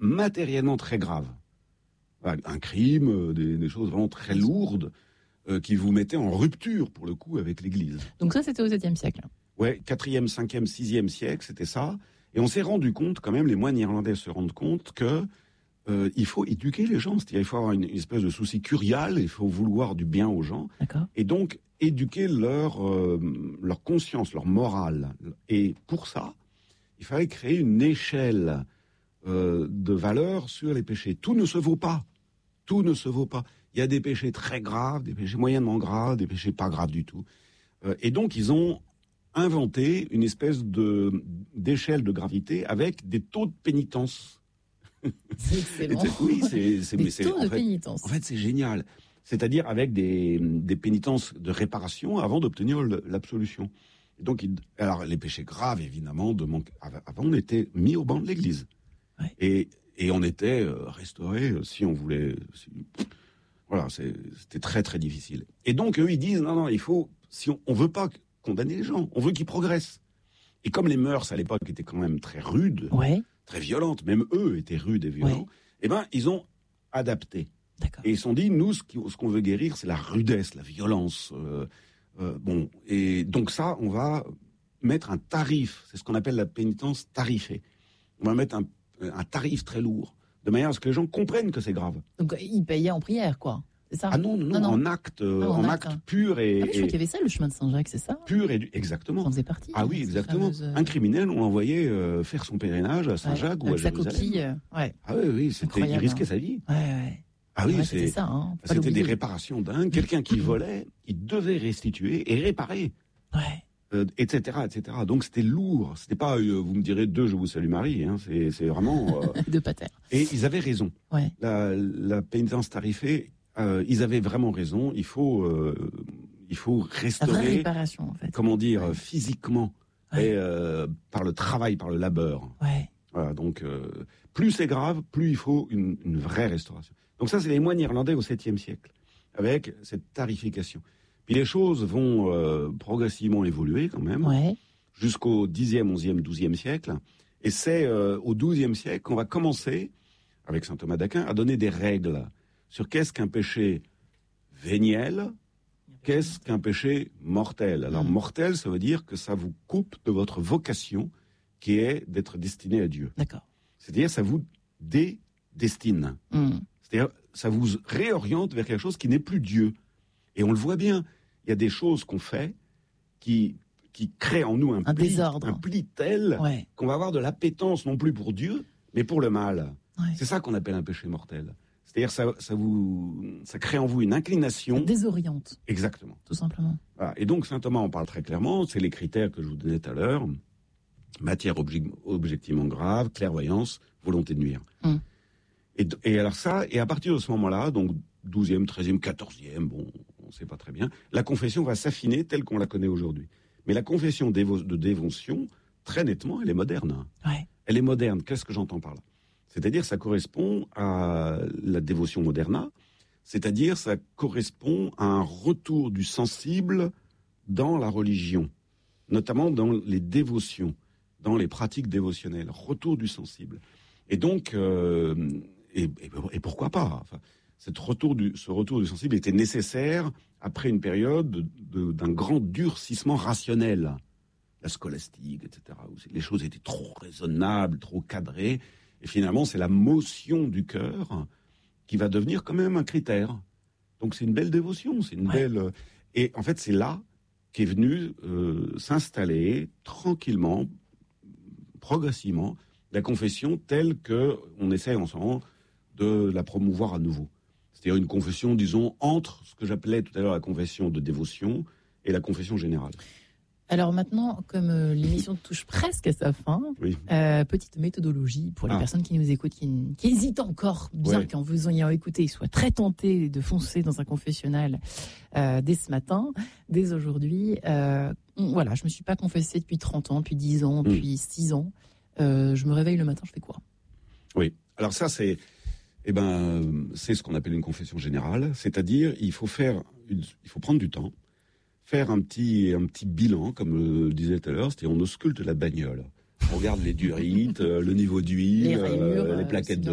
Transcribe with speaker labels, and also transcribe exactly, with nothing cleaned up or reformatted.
Speaker 1: matériellement très graves. Un crime, des, des choses vraiment très lourdes euh, qui vous mettaient en rupture, pour le coup, avec l'Église.
Speaker 2: Donc ça, c'était au septième siècle.
Speaker 1: Ouais, quatrième, cinquième, sixième siècle, c'était ça. Et on s'est rendu compte, quand même, les moines irlandais se rendent compte que euh, il faut éduquer les gens. C'est-à-dire, il faut avoir une, une espèce de souci curial, il faut vouloir du bien aux gens.
Speaker 2: D'accord.
Speaker 1: Et donc, éduquer leur, euh, leur conscience, leur morale. Et pour ça, il fallait créer une échelle euh, de valeurs sur les péchés. Tout ne se vaut pas. Tout ne se vaut pas. Il y a des péchés très graves, des péchés moyennement graves, des péchés pas graves du tout. Euh, et donc, ils ont inventé une espèce de d'échelle de gravité avec des taux de pénitence.
Speaker 2: C'est excellent.
Speaker 1: Oui, c'est, c'est,
Speaker 2: des
Speaker 1: mais c'est,
Speaker 2: taux
Speaker 1: en
Speaker 2: de
Speaker 1: fait,
Speaker 2: pénitence.
Speaker 1: En fait, c'est génial. C'est-à-dire avec des, des pénitences de réparation avant d'obtenir le, l'absolution. Et donc, il, alors, les péchés graves, évidemment, de manque, avant, on était mis au banc de l'Église.
Speaker 2: Ouais.
Speaker 1: Et, et on était euh, restauré euh, si on voulait. Si, voilà, c'est, c'était très, très difficile. Et donc, eux, ils disent, non, non, il faut, si on, on veut pas condamner les gens, on veut qu'ils progressent. Et comme les mœurs, à l'époque, étaient quand même très rudes,
Speaker 2: ouais.
Speaker 1: très violentes, même eux étaient rudes et violents,
Speaker 2: ouais.
Speaker 1: eh ben, ils ont adapté.
Speaker 2: D'accord.
Speaker 1: Et ils se sont dit, nous, ce, qui, ce qu'on veut guérir, c'est la rudesse, la violence. Euh, euh, bon, et donc ça, on va mettre un tarif. C'est ce qu'on appelle la pénitence tarifée. On va mettre un, un tarif très lourd, de manière à ce que les gens comprennent que c'est grave.
Speaker 2: Donc ils payaient en prière, quoi. C'est ça?
Speaker 1: Ah non, non, non, non. en acte, euh, ah, en, en acte, acte hein. pur et.
Speaker 2: Ah, mais je crois qu'il y avait ça, le chemin de Saint-Jacques, c'est ça?
Speaker 1: Pur et du... exactement.
Speaker 2: Ça en faisait partie.
Speaker 1: Ah oui, exactement. Fameuse... Un criminel, on l'envoyait euh, faire son pèlerinage à Saint-Jacques
Speaker 2: ouais,
Speaker 1: ou à
Speaker 2: avec
Speaker 1: Jérusalem.
Speaker 2: Sa coquille, euh, ouais.
Speaker 1: Ah oui, oui, c'était, il risquait
Speaker 2: hein.
Speaker 1: sa vie.
Speaker 2: Ouais, ouais.
Speaker 1: Ah oui,
Speaker 2: ouais,
Speaker 1: c'est,
Speaker 2: c'était ça. Hein,
Speaker 1: c'était des réparations dingues. Quelqu'un qui volait, il devait restituer et réparer.
Speaker 2: Ouais.
Speaker 1: Euh, et cetera, et cetera. Donc c'était lourd. C'était pas, euh, vous me direz, deux, je vous salue Marie. Hein. C'est, c'est vraiment. Euh...
Speaker 2: de pater.
Speaker 1: Et ils avaient raison.
Speaker 2: Ouais.
Speaker 1: La, la pénitence tarifée, euh, ils avaient vraiment raison. Il faut, euh, il faut restaurer.
Speaker 2: La vraie réparation, en fait.
Speaker 1: Comment dire,
Speaker 2: ouais.
Speaker 1: physiquement
Speaker 2: ouais.
Speaker 1: et euh, par le travail, par le labeur.
Speaker 2: Ouais.
Speaker 1: Voilà. Donc euh, plus c'est grave, plus il faut une, une vraie restauration. Donc ça, c'est les moines irlandais au septième siècle, avec cette tarification. Puis les choses vont euh, progressivement évoluer quand même,
Speaker 2: ouais.
Speaker 1: jusqu'au dixième, onzième, douzième siècle. Et c'est euh, au douzième siècle qu'on va commencer, avec saint Thomas d'Aquin, à donner des règles sur qu'est-ce qu'un péché véniel, qu'est-ce qu'un péché mortel. Alors mmh. mortel, ça veut dire que ça vous coupe de votre vocation, qui est d'être destiné à Dieu.
Speaker 2: D'accord.
Speaker 1: C'est-à-dire ça vous dédestine.
Speaker 2: Mmh.
Speaker 1: C'est-à-dire ça vous réoriente vers quelque chose qui n'est plus Dieu. Et on le voit bien, il y a des choses qu'on fait qui, qui créent en nous un,
Speaker 2: un
Speaker 1: pli,
Speaker 2: désordre.
Speaker 1: un pli tel
Speaker 2: ouais.
Speaker 1: qu'on va avoir de l'appétence non plus pour Dieu, mais pour le mal.
Speaker 2: Ouais.
Speaker 1: C'est ça qu'on appelle un péché mortel. C'est-à-dire ça, ça vous, ça crée en vous une inclination.
Speaker 2: Ça désoriente.
Speaker 1: Exactement.
Speaker 2: Tout simplement.
Speaker 1: Voilà. Et donc saint Thomas en parle très clairement. C'est les critères que je vous donnais tout à l'heure. Matière obje- objectivement grave, clairvoyance, volonté de nuire.
Speaker 2: Hum.
Speaker 1: Et, et alors ça, et à partir de ce moment-là, donc douzième, treizième, quatorzième, bon, on ne sait pas très bien, la confession va s'affiner telle qu'on la connaît aujourd'hui. Mais la confession dévo- de dévotion, très nettement, elle est moderne.
Speaker 2: Ouais.
Speaker 1: Elle est moderne. Qu'est-ce que j'entends par là ? C'est-à-dire, ça correspond à la dévotion moderna, c'est-à-dire, ça correspond à un retour du sensible dans la religion, notamment dans les dévotions, dans les pratiques dévotionnelles, retour du sensible. Et donc, euh, et, et, et pourquoi pas enfin, cette retour du, ce retour du sensible était nécessaire après une période de, de, d'un grand durcissement rationnel, la scolastique, et cetera, où les choses étaient trop raisonnables, trop cadrées, et finalement, c'est la motion du cœur qui va devenir quand même un critère. Donc c'est une belle dévotion, c'est une
Speaker 2: ouais.
Speaker 1: belle... Et en fait, c'est là qu'est venue euh, s'installer tranquillement, progressivement, la confession telle qu'on essaie en ce moment de la promouvoir à nouveau. C'est-à-dire une confession, disons, entre ce que j'appelais tout à l'heure la confession de dévotion et la confession générale.
Speaker 2: Alors maintenant, comme euh, l'émission touche presque à sa fin,
Speaker 1: oui.
Speaker 2: euh, petite méthodologie pour les ah. personnes qui nous écoutent, qui, qui hésitent encore, bien ouais. qu'en vous ayant écouté, ils soient très tentés de foncer dans un confessionnal euh, dès ce matin, dès aujourd'hui. Euh, voilà, je me suis pas confessée depuis trente ans, depuis dix ans, depuis mmh. six ans. Euh, je me réveille le matin, je fais quoi ?
Speaker 1: Oui, alors ça c'est, eh ben, c'est ce qu'on appelle une confession générale, c'est-à-dire il faut faire, une, il faut prendre du temps, faire un petit, un petit bilan, comme le disait tout à l'heure, c'est-à-dire on ausculte la bagnole, on regarde les durites, le niveau d'huile,
Speaker 2: les, rayures,
Speaker 1: euh, les plaquettes de